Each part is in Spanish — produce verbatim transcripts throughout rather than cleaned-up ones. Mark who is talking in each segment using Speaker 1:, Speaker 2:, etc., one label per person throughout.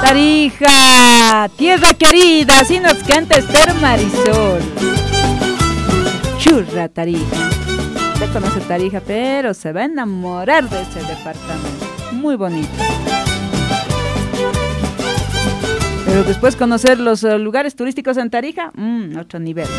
Speaker 1: Tarija, tierra querida, así nos canta Esther Marisol. Churra Tarija. Usted conoce Tarija, pero se va a enamorar de ese departamento. Muy bonito. Pero después conocer los uh, lugares turísticos en Tarija, mmm, otro nivel.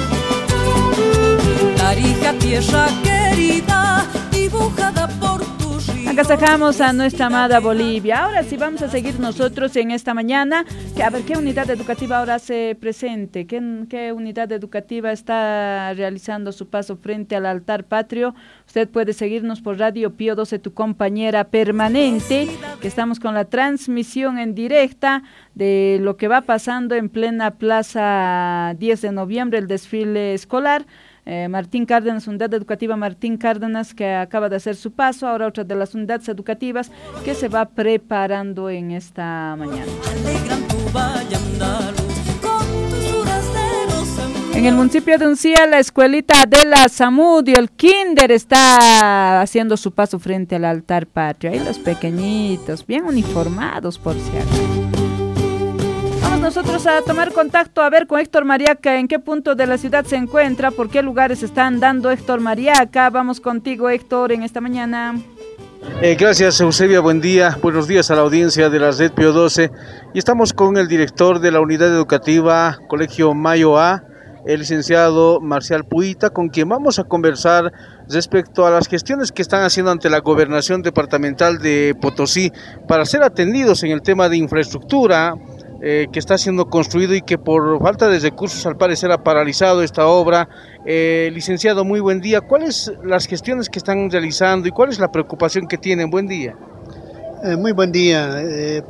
Speaker 2: Tarija, tierra querida, dibujada por tu río.
Speaker 1: Agasajamos a nuestra amada Bolivia. Ahora sí vamos a seguir nosotros en esta mañana. Que, a ver, ¿qué unidad educativa ahora se presente? ¿Qué, ¿Qué unidad educativa está realizando su paso frente al altar patrio? Usted puede seguirnos por Radio Pío doce, tu compañera permanente, que estamos con la transmisión en directa de lo que va pasando en plena Plaza diez de noviembre, el desfile escolar. Eh, Martín Cárdenas, Unidad Educativa Martín Cárdenas, que acaba de hacer su paso, ahora otra de las unidades educativas que se va preparando en esta mañana. En el municipio de Uncía, la escuelita de la Zamudio, el kinder, está haciendo su paso frente al altar patrio. Ahí los pequeñitos, bien uniformados, por cierto. Vamos nosotros a tomar contacto a ver con Héctor Mariaca, en qué punto de la ciudad se encuentra, por qué lugares están dando Héctor Mariaca. Vamos contigo, Héctor, en esta mañana.
Speaker 3: Eh, gracias, Eusebia, buen día, buenos días a la audiencia de la Red Pío doce. Y estamos con el director de la Unidad Educativa Colegio Mayo A, el licenciado Marcial Puita, con quien vamos a conversar respecto a las gestiones que están haciendo ante la Gobernación Departamental de Potosí para ser atendidos en el tema de infraestructura, Eh, que está siendo construido y que por falta de recursos al parecer ha paralizado esta obra. Eh, licenciado, muy buen día. ¿Cuáles las gestiones que están realizando y cuál es la preocupación que tienen? Buen día.
Speaker 4: Eh, muy buen día. Eh,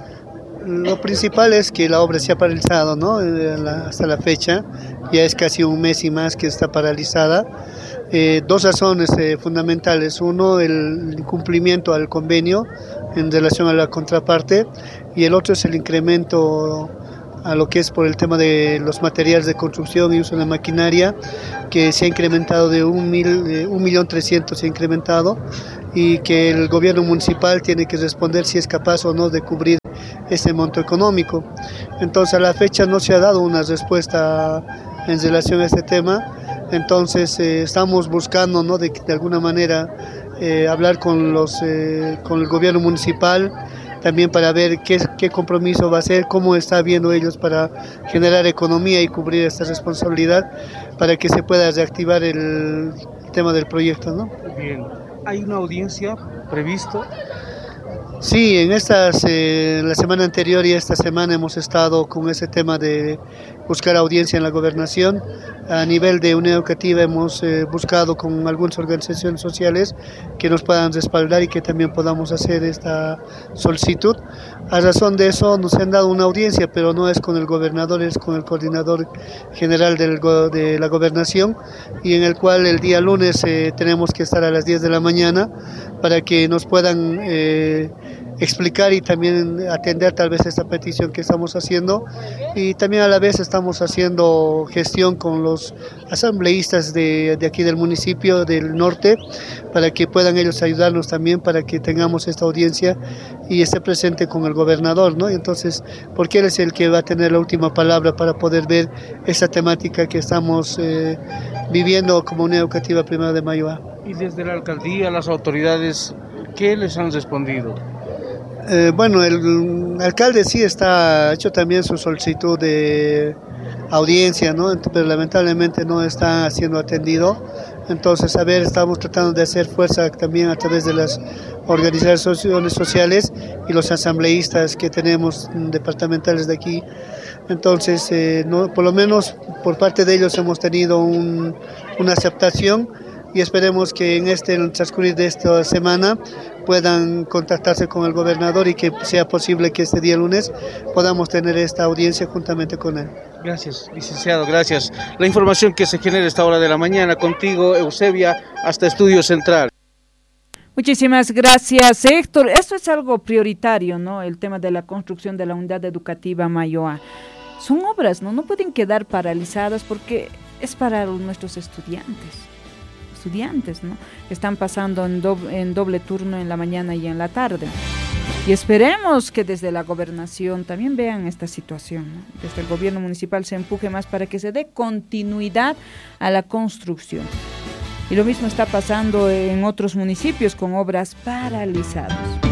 Speaker 4: lo principal es que la obra se ha paralizado, ¿no? Eh, la, hasta la fecha, ya es casi un mes y más que está paralizada. Eh, dos razones eh, fundamentales. Uno, el incumplimiento al convenio en relación a la contraparte, y el otro es el incremento a lo que es por el tema de los materiales de construcción y uso de maquinaria, que se ha incrementado de un mil, eh, un millón trescientos se ha incrementado, y que el gobierno municipal tiene que responder si es capaz o no de cubrir ese monto económico. Entonces, a la fecha no se ha dado una respuesta en relación a este tema. Entonces eh, estamos buscando, ¿no?, de, de alguna manera eh, hablar con los eh, con el gobierno municipal también para ver qué, qué compromiso va a hacer, cómo está viendo ellos para generar economía y cubrir esta responsabilidad para que se pueda reactivar el tema del proyecto, ¿no?
Speaker 3: Bien, ¿hay una audiencia previsto?
Speaker 4: Sí, en estas, eh, la semana anterior y esta semana hemos estado con ese tema de buscar audiencia en la gobernación. A nivel de unidad educativa hemos eh, buscado con algunas organizaciones sociales que nos puedan respaldar y que también podamos hacer esta solicitud. A razón de eso nos han dado una audiencia, pero no es con el gobernador, es con el coordinador general del go- de la gobernación, y en el cual el día lunes eh, tenemos que estar a las diez de la mañana para que nos puedan eh, explicar y también atender tal vez esta petición que estamos haciendo, y también a la vez estamos haciendo gestión con los asambleístas de, de aquí del municipio del norte para que puedan ellos ayudarnos también para que tengamos esta audiencia y esté presente con el gobernador, ¿no? Entonces, porque él es el que va a tener la última palabra para poder ver esta temática que estamos eh, viviendo como Unidad Educativa Primero de Mayo A.
Speaker 3: Y desde la alcaldía, las autoridades, ¿qué les han respondido?
Speaker 4: Eh, bueno, el alcalde sí está hecho también su solicitud de audiencia, ¿no? Pero lamentablemente no está siendo atendido. Entonces, a ver, estamos tratando de hacer fuerza también a través de las organizaciones sociales y los asambleístas que tenemos departamentales de aquí. Entonces, eh, no, por lo menos por parte de ellos hemos tenido un, una aceptación, y esperemos que en este en el transcurrir de esta semana puedan contactarse con el gobernador y que sea posible que este día lunes podamos tener esta audiencia juntamente con él.
Speaker 3: Gracias, licenciado, gracias. La información que se genera a esta hora de la mañana contigo, Eusebia, hasta Estudio Central.
Speaker 1: Muchísimas gracias, Héctor. Esto es algo prioritario, ¿no? El tema de la construcción de la unidad educativa Mayo A. Son obras, ¿no? No pueden quedar paralizadas porque es para nuestros estudiantes. estudiantes, ¿no? Están pasando en doble, en doble turno en la mañana y en la tarde. Y esperemos que desde la gobernación también vean esta situación, ¿no? Desde el gobierno municipal se empuje más para que se dé continuidad a la construcción. Y lo mismo está pasando en otros municipios con obras paralizadas.